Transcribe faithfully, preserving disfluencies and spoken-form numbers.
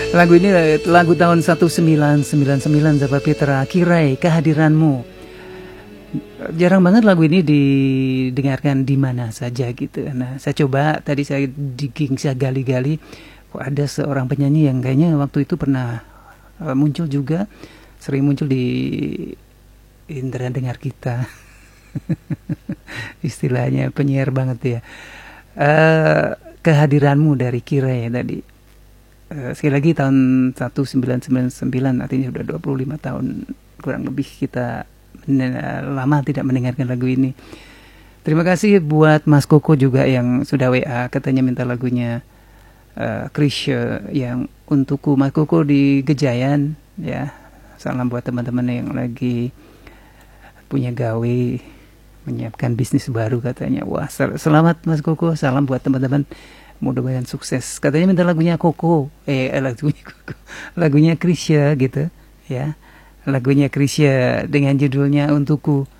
Lagu ini lagu tahun seribu sembilan ratus sembilan puluh sembilan, sahabat Fitra, Kirai Kehadiranmu. Jarang banget lagu ini didengarkan di mana saja gitu. Nah, saya coba tadi saya digging, saya gali-gali, kok ada seorang penyanyi yang kayaknya waktu itu pernah uh, muncul juga, sering muncul di indera dengar kita. Istilahnya penyiar banget ya. Uh, kehadiranmu dari Kirai tadi. Uh, sekali lagi tahun seribu sembilan ratus sembilan puluh sembilan, artinya sudah dua puluh lima tahun kurang lebih kita lama tidak mendengarkan lagu ini. Terima kasih buat Mas Koko juga yang sudah W A, katanya minta lagunya uh, Krisya yang untukku. Mas Koko di Gejayan ya. Salam buat teman-teman yang lagi punya gawe, menyiapkan bisnis baru katanya. Wah, sel- selamat Mas Koko, salam buat teman-teman. Mudah-mudahan sukses. Katanya minta lagunya Koko, eh lagunya Koko, lagunya Krisya gitu ya. Lagunya Krisya dengan judulnya Untukku.